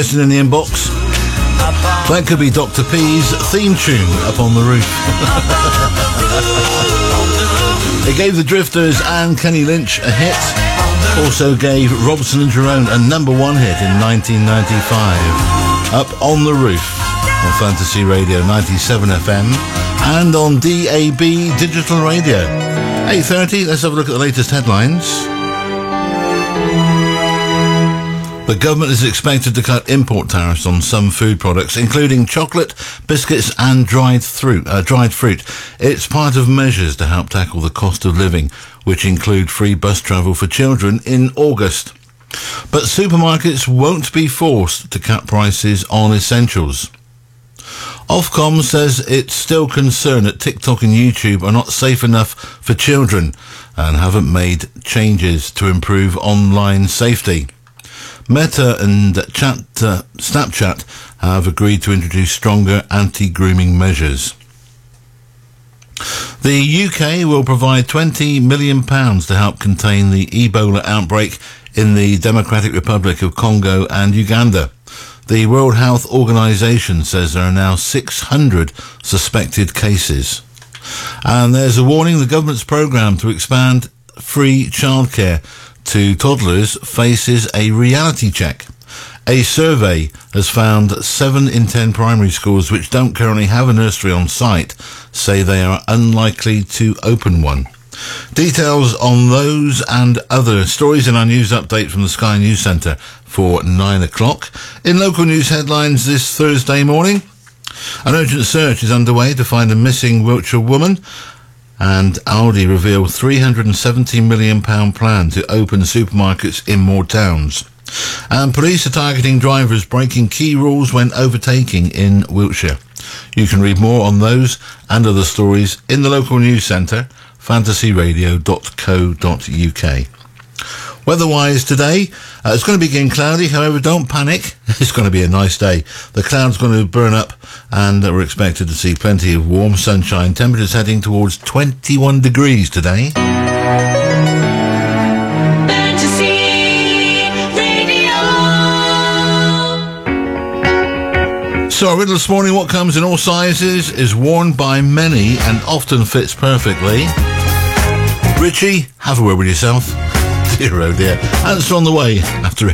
in the inbox. That could be Dr. P's theme tune, Up on the Roof. It gave the Drifters and Kenny Lynch a hit. Also gave Robson and Jerome a number one hit in 1995. Up on the Roof on Fantasy Radio 97 FM and on DAB Digital Radio. 8:30, let's have a look at the latest headlines. The government is expected to cut import tariffs on some food products, including chocolate, biscuits and dried fruit. It's part of measures to help tackle the cost of living, which include free bus travel for children in August. But supermarkets won't be forced to cut prices on essentials. Ofcom says it's still concerned that TikTok and YouTube are not safe enough for children and haven't made changes to improve online safety. Meta and Snapchat have agreed to introduce stronger anti-grooming measures. The UK will provide £20 million to help contain the Ebola outbreak in the Democratic Republic of Congo and Uganda. The World Health Organization says there are now 600 suspected cases. And there's a warning: the government's programme to expand free childcare to toddlers faces a reality check. A survey has found 7 in 10 primary schools which don't currently have a nursery on site say they are unlikely to open one. Details on those and other stories in our news update from the Sky News Centre for 9 o'clock. In local news headlines this Thursday morning, an urgent search is underway to find a missing Wiltshire woman. And Aldi revealed £370 million plan to open supermarkets in more towns. And police are targeting drivers breaking key rules when overtaking in Wiltshire. You can read more on those and other stories in the local news centre, fantasyradio.co.uk. Weather-wise today, it's going to begin cloudy. However, don't panic. It's going to be a nice day. The cloud's going to burn up and we're expected to see plenty of warm sunshine. Temperatures heading towards 21 degrees today. Fantasy Radio. So our riddle this morning: what comes in all sizes, is worn by many and often fits perfectly? Richie, have a word with yourself. Dear, oh dear. Answer on the way after